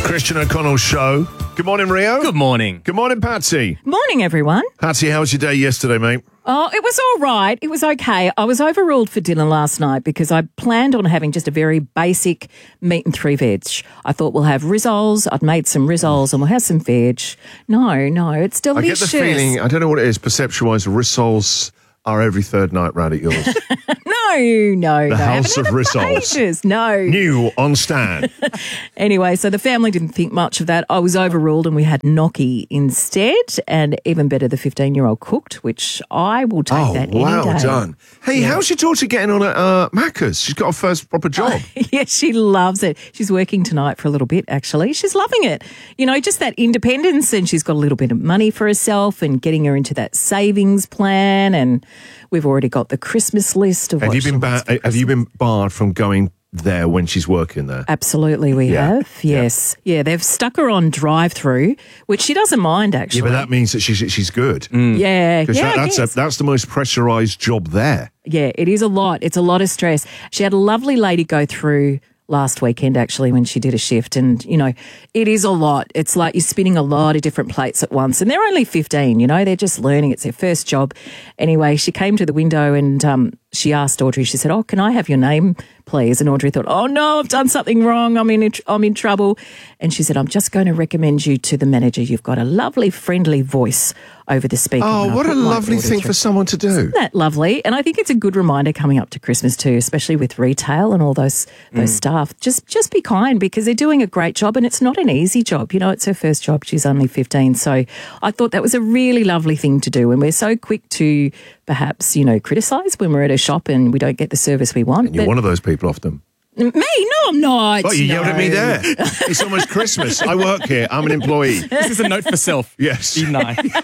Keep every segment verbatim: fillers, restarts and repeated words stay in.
Christian O'Connell Show. Good morning, Rio. Good morning. Good morning, Patsy. Morning, everyone. Patsy, how was your day yesterday, mate? Oh, it was all right. It was okay. I was overruled for dinner last night because I planned on having just a very basic meat and three veg. I thought we'll have rissoles. I'd made some rissoles and we'll have some veg. No, no, it's I delicious. get the feeling, I don't know what it is, perceptual-wise, rissoles are every third night round at yours. No, no, The no. House of Haven't had it for Rissoles. ages. No. New on stand. Anyway, so the family didn't think much of that. I was overruled and we had gnocchi instead, and even better, the fifteen-year-old cooked, which I will take Oh, that wow, any day. done. Hey, how's your daughter getting on at uh, Macca's? She's got her first proper job. Yeah, she loves it. She's working tonight for a little bit, actually. She's loving it. You know, just that independence, and she's got a little bit of money for herself and getting her into that savings plan, and we've already got the Christmas list of have what you she been wants ba- for Have you been barred from going there when she's working there? Absolutely, we Yeah. have. Yes. Yeah. they've stuck her on drive-through, which she doesn't mind, actually. Yeah, but that means that she's she's good. Yeah, Because yeah, that, I that's a, guess. that's the most pressurised job there. Yeah, it is a lot. It's a lot of stress. She had a lovely lady go through last weekend, actually, when she did a shift. And, you know, it is a lot. It's like you're spinning a lot of different plates at once. And they're only fifteen, you know, they're just learning. It's their first job. Anyway, she came to the window and um, she asked Audrey, she said, oh, can I have your name, please? And Audrey thought, oh, no, I've done something wrong. I'm in, I'm in trouble. And she said, I'm just going to recommend you to the manager. You've got a lovely, friendly voice over the speaker. Oh, when I what a put my lovely daughter thing through. for someone to do. Isn't that lovely? And I think it's a good reminder coming up to Christmas too, especially with retail and all those those staff. Just just be kind, because they're doing a great job, and it's not an easy job. You know, it's her first job. She's only fifteen. So I thought that was a really lovely thing to do. And we're so quick to perhaps, you know, criticise when we're at a shop and we don't get the service we want. And you're But- one of those people often. me? No, I'm not. Oh, you no. yelled at me there. It's almost Christmas. I work here. I'm an employee. This is a note for self. Yes. Be nice. But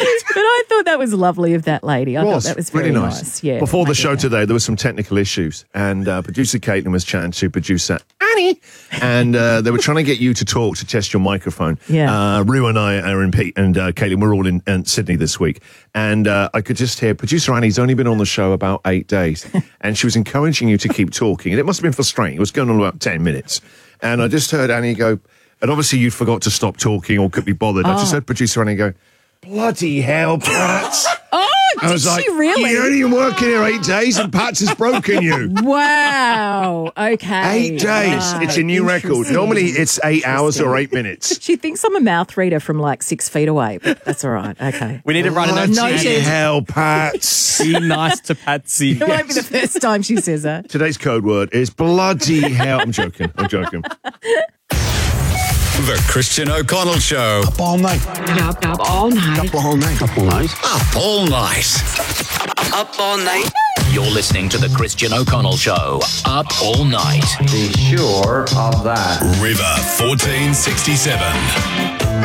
I thought that was lovely of that lady. I was thought that was very really nice. Yeah. Before I the did show that. today, there were some technical issues, and uh, producer Caitlin was chatting to producer Annie, and uh, they were trying to get you to talk to test your microphone. Yeah. Uh, Rue and I are in Pete and uh, Caitlin. We're all in, in Sydney this week, and uh, I could just hear producer Annie's only been on the show about eight days, and she was encouraging you to keep talking, and it must have been frustrating. It was going on about ten minutes, and I just heard Annie go, and obviously you forgot to stop talking or could be bothered. I just heard producer Annie go, bloody hell, Pat. Oh, I did was she like, really? you're only working here eight days and Pat's has broken you. Wow. Okay. Eight days. Right. It's a new record. Interesting. Normally it's eight hours or eight minutes. She thinks I'm a mouth reader from like six feet away, but that's all right. Okay. We need to write a note to Bloody Noted. Annie. hell, Pat. Be nice to Patsy. It won't be the first time she says that. Today's code word is bloody hell. I'm joking. I'm joking. The Christian O'Connell Show. Up all night. Up, up all night. Up all night. Up all night. Up all night. Up all night. You're listening to The Christian O'Connell Show. Up all night. Be sure of that. River fourteen sixty-seven.